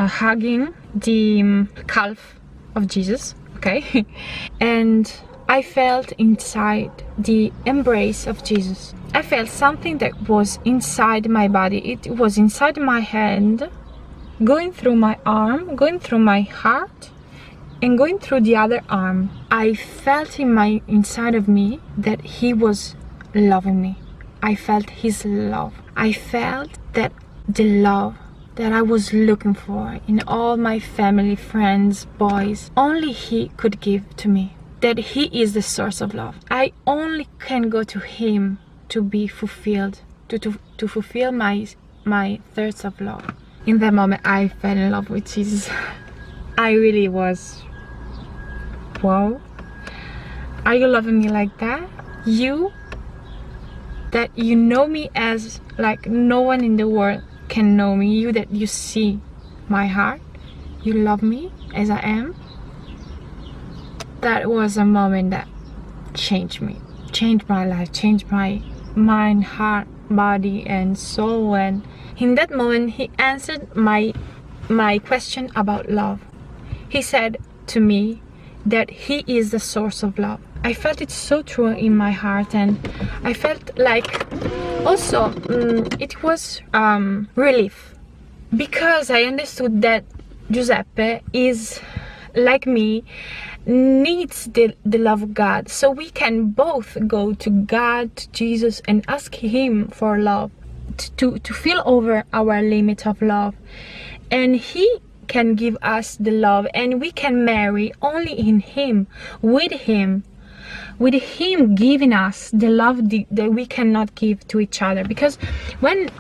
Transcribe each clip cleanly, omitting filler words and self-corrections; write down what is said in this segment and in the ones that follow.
hugging the calf of Jesus, okay? And I felt inside the embrace of Jesus. I felt something that was inside my body. It was inside my hand, going through my arm, going through my heart, and going through the other arm. I felt inside of me that he was loving me. I felt his love. I felt that the love that I was looking for in all my family, friends, boys, only he could give to me. That he is the source of love. I only can go to him to be fulfilled, to fulfill my thirst of love. In that moment, I fell in love with Jesus. I really was. Wow. Are you loving me like that? You, that you know me as like no one in the world can know me. You, that you see my heart. You love me as I am. That was a moment that changed me, changed my life, changed my mind, heart, body, and soul. And in that moment, he answered my question about love. He said to me that he is the source of love. I felt it so true in my heart, and I felt like also it was relief, because I understood that Giuseppe is like me, needs the love of God, so we can both go to God, to Jesus, and ask him for love, to fill over our limit of love, and he can give us the love, and we can marry only in him, with him giving us the love that we cannot give to each other. Because when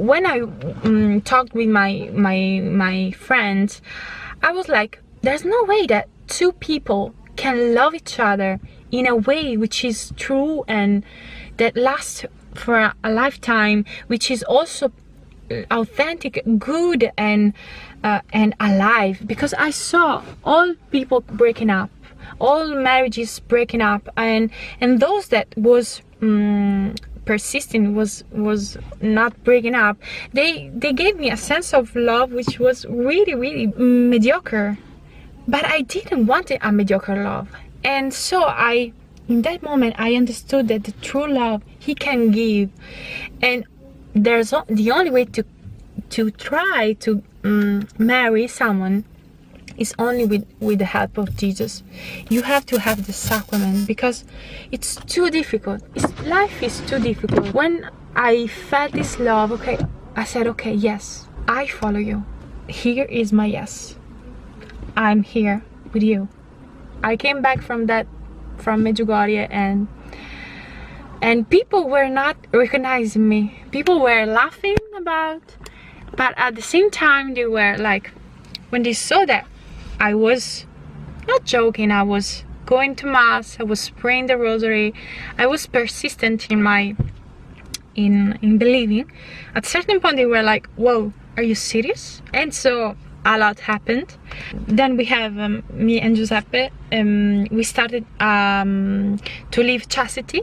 I talked with my friends, I was like, there's no way that two people can love each other in a way which is true and that lasts for a lifetime, which is also authentic, good, and alive. Because I saw all people breaking up, all marriages breaking up, and those that was persisting, was not breaking up, they gave me a sense of love which was really mediocre. But I didn't want a mediocre love, and so in that moment I understood that the true love he can give, and the only way to try to marry someone is only with the help of Jesus. You have to have the sacrament, because it's too difficult. Life is too difficult. When I felt this love, okay, I said, okay, yes, I follow you. Here is my yes. I'm here with you. I came back from Medjugorje, and people were not recognizing me. People were laughing about, but at the same time they were like, when they saw that I was not joking, I was going to mass, I was praying the rosary, I was persistent in believing. At a certain point they were like, whoa, are you serious? And so a lot happened. Then we have me and Giuseppe, we started to live chastity,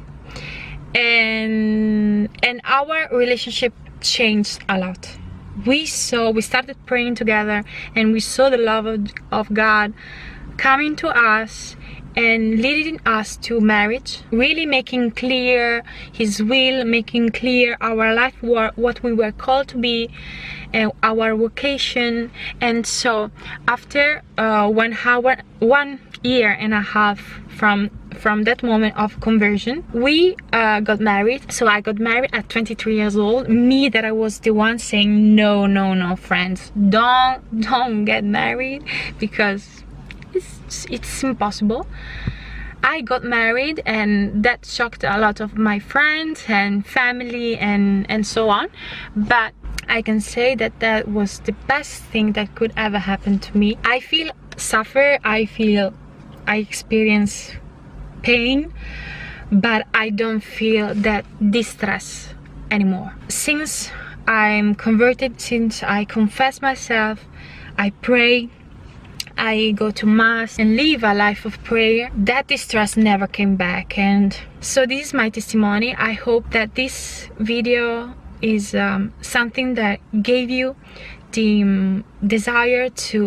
and our relationship changed a lot. We started praying together, and we saw the love of God coming to us and leading us to marriage, really making clear his will, making clear our life, what we were called to be, our vocation. And so after 1 year and a half from that moment of conversion, we got married. So I got married at 23 years old. Me, that I was the one saying no, friends, don't get married, because it's impossible. I got married, and that shocked a lot of my friends and family and so on. But I can say that was the best thing that could ever happen to me. I feel suffer, I experience pain, but I don't feel that distress anymore. Since I'm converted, since I confess myself, I pray, I go to mass and live a life of prayer, that distress never came back. And so this is my testimony. I hope that this video is something that gave you the desire to